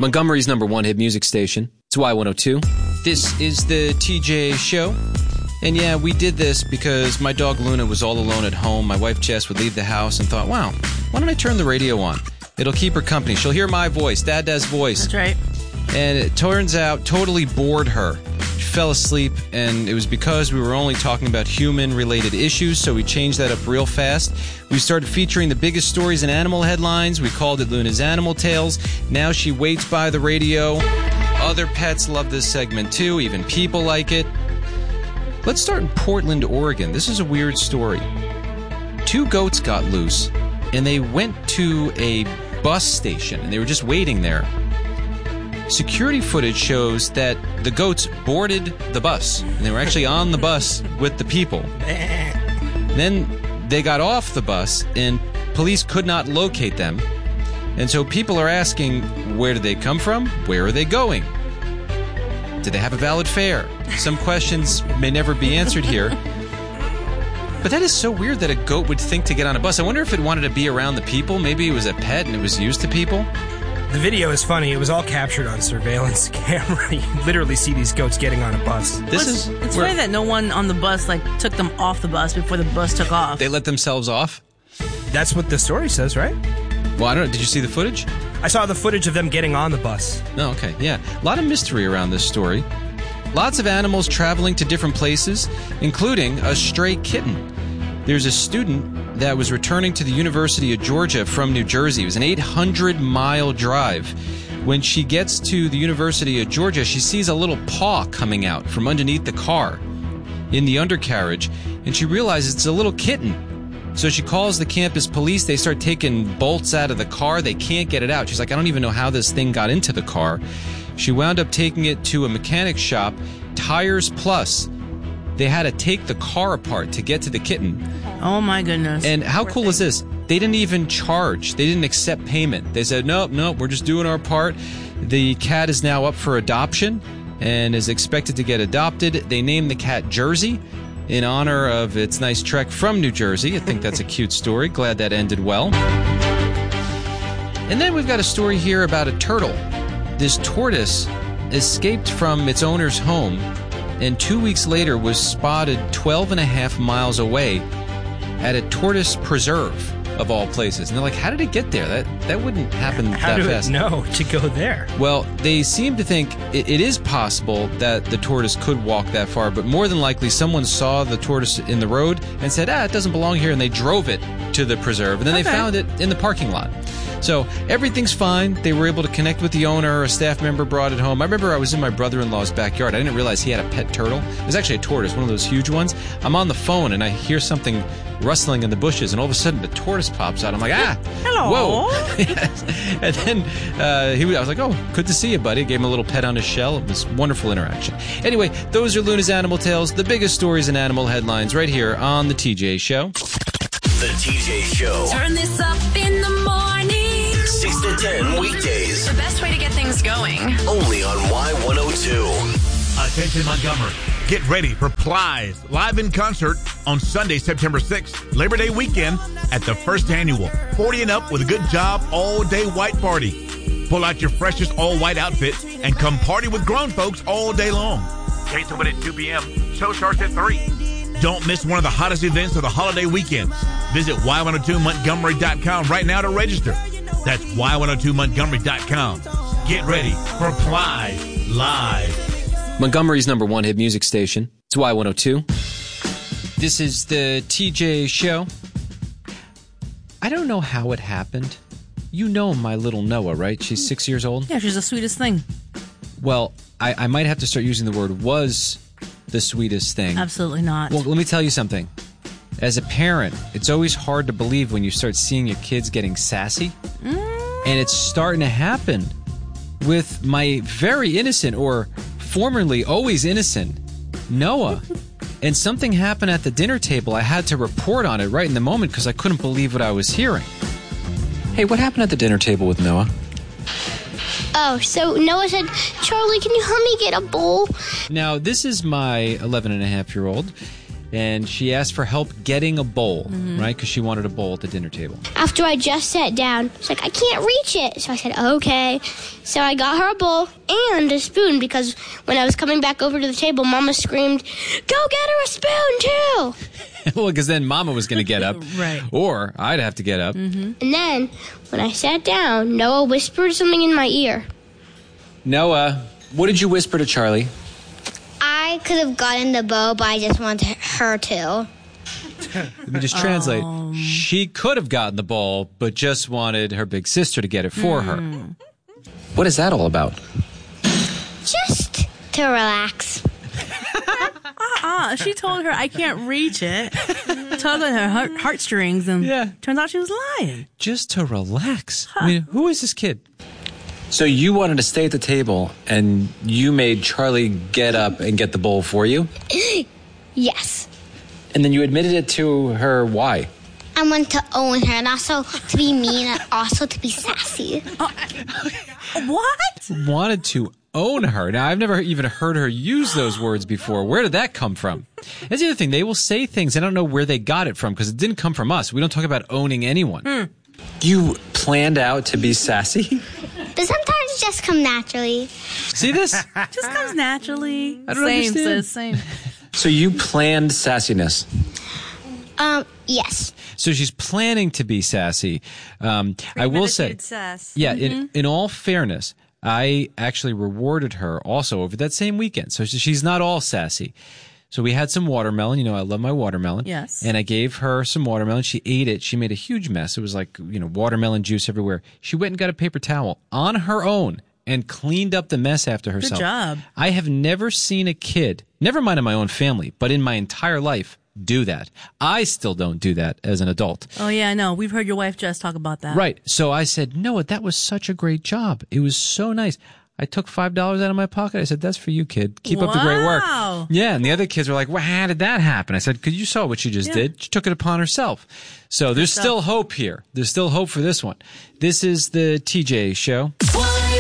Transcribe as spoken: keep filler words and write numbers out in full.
Montgomery's number one hit music station. It's Y one oh two. This is the T J Show. And yeah, we did this because my dog Luna was all alone at home. My wife Jess would leave the house and thought, wow, why don't I turn the radio on? It'll keep her company. She'll hear my voice, Dad Dad's voice. That's right. And it turns out totally bored her. She fell asleep, and it was because we were only talking about human-related issues, so we changed that up real fast. We started featuring the biggest stories in animal headlines. We called it Luna's Animal Tales. Now she waits by the radio. Other pets love this segment too. Even people like it. Let's start in Portland, Oregon. This is a weird story. Two goats got loose, and they went to a bus station, and they were just waiting there. Security footage shows that the goats boarded the bus, and they were actually on the bus with the people. Then they got off the bus, and police could not locate them. And so people are asking, where did they come from? Where are they going? Did they have a valid fare? Some questions may never be answered here. But that is so weird that a goat would think to get on a bus. I wonder if it wanted to be around the people. Maybe it was a pet and it was used to people. The video is funny. It was all captured on surveillance camera. You literally see these goats getting on a bus. This well, it's, is It's funny that no one on the bus like took them off the bus before the bus took off. They let themselves off? That's what the story says, right? Well, I don't know. Did you see the footage? I saw the footage of them getting on the bus. Oh, okay. Yeah. A lot of mystery around this story. Lots of animals traveling to different places, including a stray kitten. There's a student that was returning to the University of Georgia from New Jersey. It was an eight hundred mile drive. When she gets to the University of Georgia, she sees a little paw coming out from underneath the car in the undercarriage, and she realizes it's a little kitten. So she calls the campus police. They start taking bolts out of the car. They can't get it out. She's like, I don't even know how this thing got into the car. She wound up taking it to a mechanic shop, Tires Plus. They had to take the car apart to get to the kitten. Oh, my goodness. And how cool is this? They didn't even charge. They didn't accept payment. They said, nope, nope, we're just doing our part. The cat is now up for adoption and is expected to get adopted. They named the cat Jersey in honor of its nice trek from New Jersey. I think that's a cute story. Glad that ended well. And then we've got a story here about a turtle. This tortoise escaped from its owner's home and two weeks later was spotted twelve and a half miles away at a tortoise preserve, of all places. And they're like, how did it get there? That that wouldn't happen How that do fast. it know to go there? Well, they seem to think it, it is possible that the tortoise could walk that far, but more than likely someone saw the tortoise in the road and said, ah, it doesn't belong here, and they drove it to the preserve. And then Okay. they found it in the parking lot. So everything's fine. They were able to connect with the owner. A staff member brought it home. I remember I was in my brother-in-law's backyard. I didn't realize he had a pet turtle. It was actually a tortoise, one of those huge ones. I'm on the phone, and I hear something rustling in the bushes, and all of a sudden the tortoise pops out. I'm like, ah! Hello. Whoa! Yes. And then uh, he, I was like, oh, good to see you, buddy. Gave him a little pet on his shell. It was a wonderful interaction. Anyway, those are Luna's Animal Tales, the biggest stories in animal headlines right here on The T J Show. The T J Show. Turn this up in the morning. six to ten weekdays. The best way to get things going. Only on Y one oh two. Attention Montgomery. Get ready for Plies live in concert on Sunday, September sixth, Labor Day weekend at the first annual forty and Up with a Good Job all-day white party. Pull out your freshest all-white outfit and come party with grown folks all day long. Gates open at two p.m. Show starts at three. Don't miss one of the hottest events of the holiday weekends. Visit Y one oh two Montgomery dot com right now to register. That's Y one oh two Montgomery dot com. Get ready for Plies Live. Montgomery's number one hit music station. It's Y one oh two. This is the T J Show. I don't know how it happened. You know my little Noah, right? She's six years old. Yeah, she's the sweetest thing. Well, I, I might have to start using the word was the sweetest thing. Absolutely not. Well, let me tell you something. As a parent, it's always hard to believe when you start seeing your kids getting sassy. Mm. And it's starting to happen with my very innocent, or formerly always innocent, Noah. And something happened at the dinner table. I had to report on it right in the moment because I couldn't believe what I was hearing. Hey, what happened at the dinner table with Noah? Oh, so Noah said, Charlie, can you help me get a bowl? Now, this is my eleven and a half year old. and she asked for help getting a bowl, mm-hmm. right? Because she wanted a bowl at the dinner table. After I just sat down, she's like, I can't reach it. So I said, okay. So I got her a bowl and a spoon because when I was coming back over to the table, Mama screamed, go get her a spoon, too. Well, because then Mama was going to get up. Right. Or I'd have to get up. Mm-hmm. And then, when I sat down, Noah whispered something in my ear. Noah, what did you whisper to Charlie? I could have gotten the bowl, but I just wanted her to. Let me just translate. Um, she could have gotten the ball, but just wanted her big sister to get it for mm. her. What is that all about? Just to relax. uh-uh. She told her I can't reach it. Tugging her heart- heartstrings, and yeah. turns out she was lying. Just to relax. Huh. I mean, who is this kid? So you wanted to stay at the table, and you made Charlie get up and get the bowl for you? Yes. And then you admitted it to her. Why? I wanted to own her, and also to be mean, and also to be sassy. Uh, what? Wanted to own her. Now, I've never even heard her use those words before. Where did that come from? That's the other thing. They will say things. I don't know where they got it from, because it didn't come from us. We don't talk about owning anyone. Hmm. You planned out to be sassy? But sometimes it just come naturally. See this? Just comes naturally. I don't same, understand. Sis, same. So you planned sassiness? Um, yes. So she's planning to be sassy. Um, I will say, sass. yeah, mm-hmm. in, in all fairness, I actually rewarded her also over that same weekend. So she's not all sassy. So we had some watermelon. You know, I love my watermelon. Yes. And I gave her some watermelon. She ate it. She made a huge mess. It was like, you know, watermelon juice everywhere. She went and got a paper towel on her own and cleaned up the mess after herself. Good job. I have never seen a kid, never mind in my own family, but in my entire life, do that. I still don't do that as an adult. Oh, yeah, I know. We've heard your wife just talk about that. Right. So I said, Noah, that was such a great job. It was so nice. I took five dollars out of my pocket. I said, that's for you, kid. Keep wow. up the great work. Yeah, and the other kids were like, well, how did that happen? I said, because you saw what she just yeah. did. She took it upon herself. So there's still hope here. There's still hope for this one. This is the T J Show.